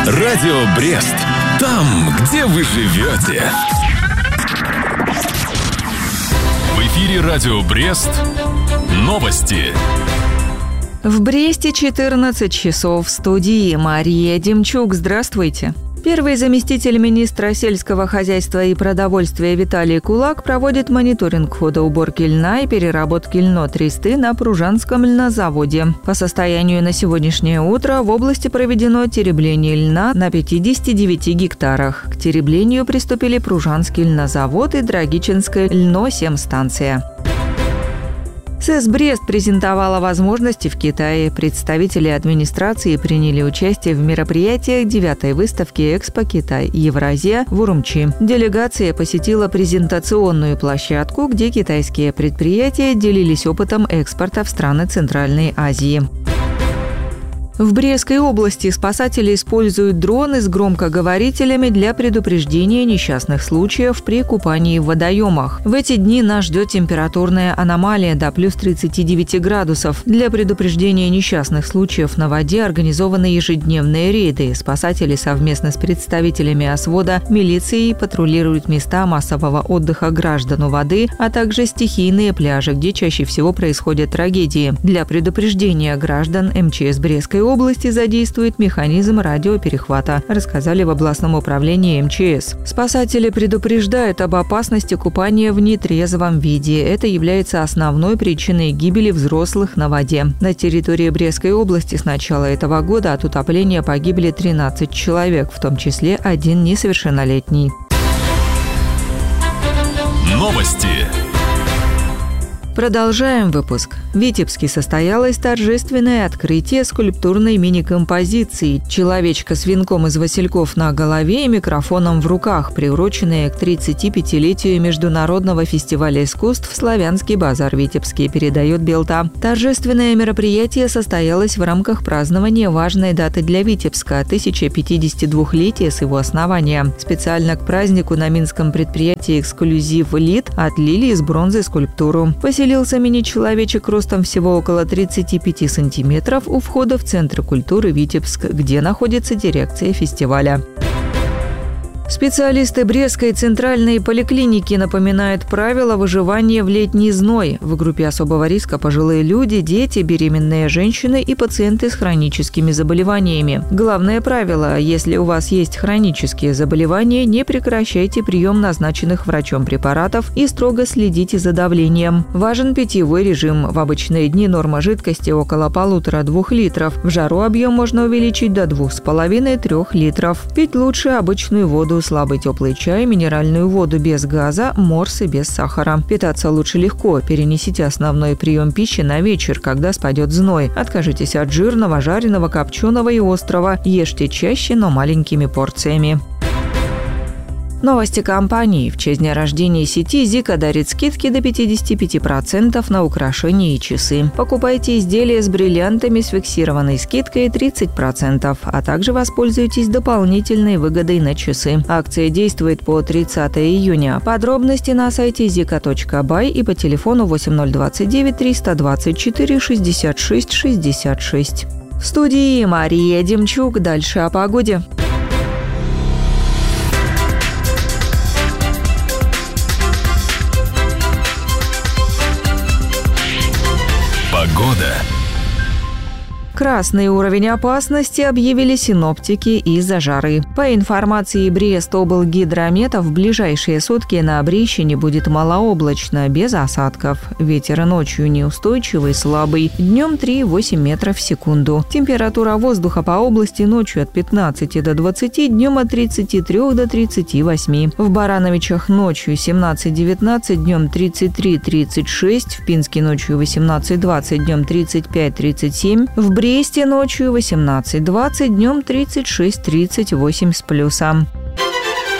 Радио Брест. Там, где вы живете. В эфире Радио Брест. Новости. В Бресте 14 часов. В студии Мария Демчук. Здравствуйте. Первый заместитель министра сельского хозяйства и продовольствия Виталий Кулак проводит мониторинг хода уборки льна и переработки льнотресты на Пружанском льнозаводе. По состоянию на сегодняшнее утро в области проведено теребление льна на 59 гектарах. К тереблению приступили Пружанский льнозавод и Драгичинская льно-семстанция. СЭС Брест презентовала возможности в Китае. Представители администрации приняли участие в мероприятиях 9-й выставки «Экспо Китай-Евразия» в Урумчи. Делегация посетила презентационную площадку, где китайские предприятия делились опытом экспорта в страны Центральной Азии. В Брестской области спасатели используют дроны с громкоговорителями для предупреждения несчастных случаев при купании в водоемах. В эти дни нас ждет температурная аномалия до плюс 39 градусов. Для предупреждения несчастных случаев на воде организованы ежедневные рейды. Спасатели совместно с представителями ОСВОДа, милицией патрулируют места массового отдыха граждан у воды, а также стихийные пляжи, где чаще всего происходят трагедии. Для предупреждения граждан МЧС Брестской области задействует механизм радиоперехвата, рассказали в областном управлении МЧС. Спасатели предупреждают об опасности купания в нетрезвом виде. Это является основной причиной гибели взрослых на воде. На территории Брестской области с начала этого года от утопления погибли 13 человек, в том числе один несовершеннолетний. Новости. Продолжаем выпуск. В Витебске состоялось торжественное открытие скульптурной мини-композиции «Человечка с венком из васильков на голове и микрофоном в руках», приуроченное к 35-летию Международного фестиваля искусств «Славянский базар Витебский», передает Белта. Торжественное мероприятие состоялось в рамках празднования важной даты для Витебска – 1052-летия с его основания. Специально к празднику на минском предприятии «Эксклюзив Лит» отлили из бронзы скульптуру. Поселился мини-человечек ростом всего около 35 сантиметров у входа в Центр культуры Витебск, где находится дирекция фестиваля. Специалисты Брестской центральной поликлиники напоминают правила выживания в летний зной. В группе особого риска пожилые люди, дети, беременные женщины и пациенты с хроническими заболеваниями. Главное правило – если у вас есть хронические заболевания, не прекращайте прием назначенных врачом препаратов и строго следите за давлением. Важен питьевой режим. В обычные дни норма жидкости около 1,5-2 литров. В жару объем можно увеличить до 2,5-3 литров. Пить лучше обычную воду, слабый теплый чай, минеральную воду без газа, морс и без сахара. Питаться лучше легко. Перенесите основной прием пищи на вечер, когда спадет зной. Откажитесь от жирного, жареного, копченого и острого. Ешьте чаще, но маленькими порциями. Новости компании. В честь дня рождения сети Зика дарит скидки до 55% на украшения и часы. Покупайте изделия с бриллиантами с фиксированной скидкой 30%, а также воспользуйтесь дополнительной выгодой на часы. Акция действует по 30 июня. Подробности на сайте zika.by и по телефону 8029 324 66 66. В студии Мария Демчук. Дальше о погоде. Погода. Красный уровень опасности объявили синоптики из-за жары. По информации Брест-облгидромета, в ближайшие сутки на Брещине будет малооблачно, без осадков. Ветер ночью неустойчивый, слабый. Днем 3,8 метров в секунду. Температура воздуха по области ночью от 15 до 20, днем от 33 до 38. В Барановичах ночью 17-19, днем 33-36. В Пинске ночью 18-20, днем 35-37. В Бресте ночью 18-20, днем 36-38 с плюсом.